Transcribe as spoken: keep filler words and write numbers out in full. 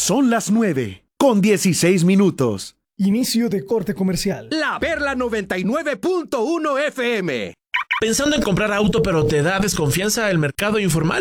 Son las nueve con dieciséis minutos. Inicio de corte comercial. La Perla noventa y nueve punto uno F M. Pensando en comprar auto, pero te da desconfianza el mercado informal.